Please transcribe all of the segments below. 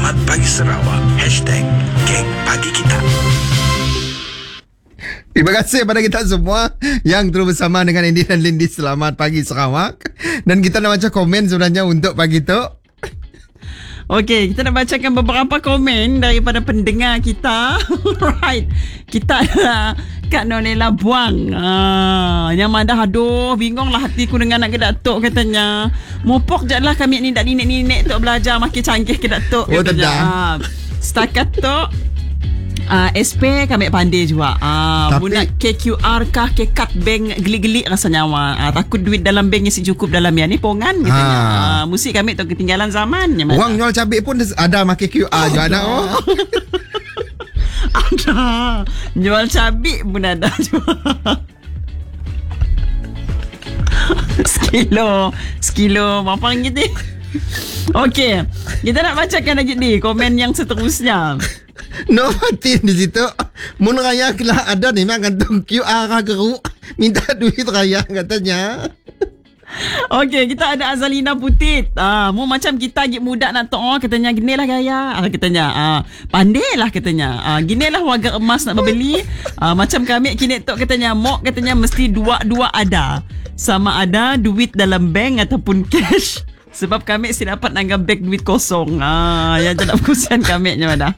Selamat Pagi Sarawak. #Geng Pagi Kita. Terima kasih kepada kita semua yang terus bersama dengan Andy dan Lindy. Selamat Pagi Sarawak. Dan kita nak baca komen sebenarnya untuk pagi tu. Okey, kita nak bacakan beberapa komen daripada pendengar kita. Right. Kita ada Kak Nonela Buang. Yang madah, aduh, bingung lah hatiku dengan nak ke Datuk katanya. Mupok je lah kami ni dak nenek-nenek tu belajar makin canggih ke Datuk Oh, katanya. Setakat tu SP kami pandai juga. Tapi Bunak KQR kah kekat bank gelik-gelik rasanya takut duit dalam bank isi cukup dalam ni pongan katanya. Musik kami tu ketinggalan zaman. orang jual cabai pun ada pakai QR juga ada. Ada. Jual cabai pun ada juga. Sekilo berapa ringgit ni? Okey, kita nak bacakan lagi ni komen yang seterusnya. No mati di situ. Mun raya kelah ada ni memang gantung QR geruk minta duit raya katanya. Okey, kita ada Azalina Putit. Mu macam kita lagi muda nak tok katanya ginilah gaya. Katanya pandailah katanya. Ginilah warga emas nak berbeli. Macam kami kini tok katanya mok katanya mesti dua-dua ada. Sama ada duit dalam bank ataupun cash. Sebab kami si dapat nanggap beg duit kosong. Yang tak nak kusian kami je mana.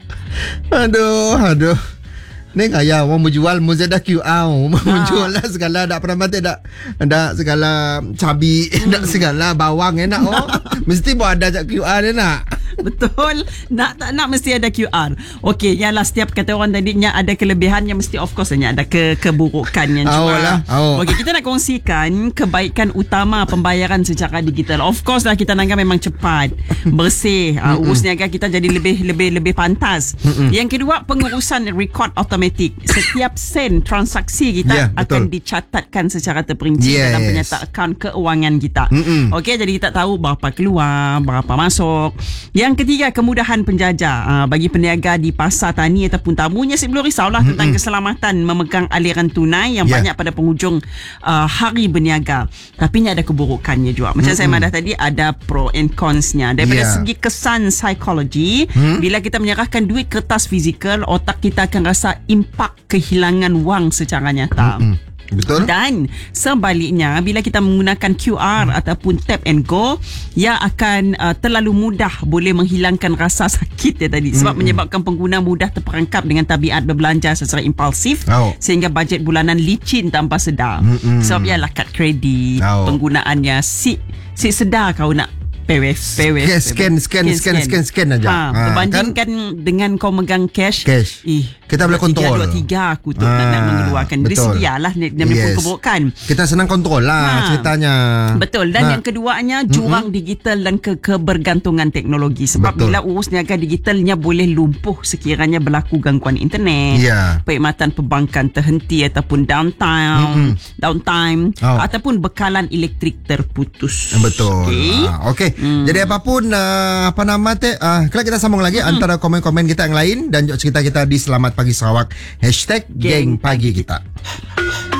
Aduh. Ni kaya orang menjual muzada QR. Menjual lah segala dak pernah mati dak segala cabai, dak segala bawang enak Mesti pun ada QR dia nak. Betul. Nak tak nak mesti ada QR. Okey, yalah setiap kata orang tadinya ada kelebihannya mesti of course ada keburukannya juga. Okey, kita nak kongsikan kebaikan utama pembayaran secara digital. Of course lah kita nanggap memang cepat, bersih, urus niaga kita jadi lebih pantas. Yang kedua, pengurusan record automatic. Setiap sen transaksi kita akan dicatatkan secara terperinci dalam penyata akaun keuangan kita. Okey, jadi kita tahu berapa keluar, berapa masuk. Yang ketiga, kemudahan penjajah. Bagi peniaga di pasar tani ataupun tamunya, saya belum risaulah tentang keselamatan memegang aliran tunai yang banyak pada penghujung hari berniaga. Tapi ni ada keburukannya juga. Macam saya madah tadi, ada pro and cons-nya. Daripada segi kesan psikologi, bila kita menyerahkan duit kertas fizikal, otak kita akan rasa impak kehilangan wang secara nyata. Betul. Dan sebaliknya, bila kita menggunakan QR ataupun tap and go, ia akan terlalu mudah boleh menghilangkan rasa sakit tadi. Sebab menyebabkan pengguna mudah terperangkap dengan tabiat berbelanja secara impulsif, sehingga bajet bulanan licin tanpa sedar. Sebab ialah kad kredit, penggunaannya si sedar kau nak scan aja. Berbandingkan dengan kau megang cash. Kita boleh kontrol. 2-3 aku tu nak mengeluarkan. Dari segi lah dia punya keburukan. Kita senang kontrol lah ceritanya. Betul. Dan yang keduanya, jurang digital dan kebergantungan teknologi. Sebab bila urus niaga digitalnya boleh lumpuh sekiranya berlaku gangguan internet, perkhidmatan perbankan terhenti ataupun downtime ataupun bekalan elektrik terputus. Betul. Okey. Jadi apapun kalau kita sambung lagi antara komen-komen kita yang lain dan juga cerita kita di Selamat Pagi Sarawak #Geng Pagi Kita.